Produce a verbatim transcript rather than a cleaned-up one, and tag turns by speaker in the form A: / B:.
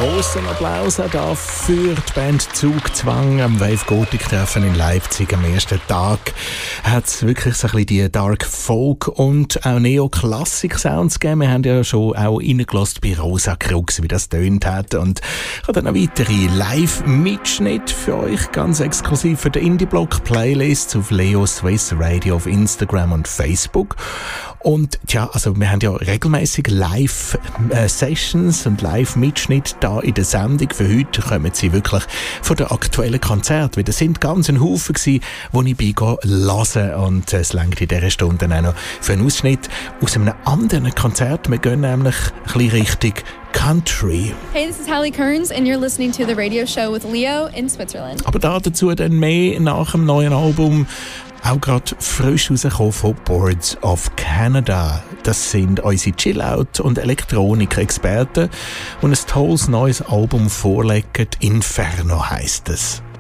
A: grossen Applaus auch da für die Band Zugzwang am Wave Gothic Treffen in Leipzig am ersten Tag. Hat es wirklich so ein bisschen die Dark Folk und auch Neoklassik Sounds gegeben. Wir haben ja schon auch reingelassen bei Rosa Crux, wie das tönt hat. Und ich habe dann noch weitere Live-Mitschnitte für euch, ganz exklusiv für den Indie-Block-Playlists auf Leo Swiss Radio auf Instagram und Facebook. Und ja, also wir haben ja regelmäßig Live-Sessions und Live-Mitschnitte da in der Sendung. Für heute kommen sie wirklich von den aktuellen Konzerten. Weil das sind ganz ein Haufen gewesen, wo ich bei hören. Und es reicht in dieser Stunde auch noch für einen Ausschnitt aus einem anderen Konzert. Wir gehen nämlich ein bisschen Richtung Country.
B: Hey, this is Hallie Kearns and you're listening to the radio show with Leo in Switzerland.
A: Aber da dazu dann mehr nach dem neuen Album. Auch gerade frisch rausgekommen von Boards of Canada. Das sind unsere Chill-Out- und Elektronik-Experten, die ein tolles neues Album vorlegen. Inferno heisst es.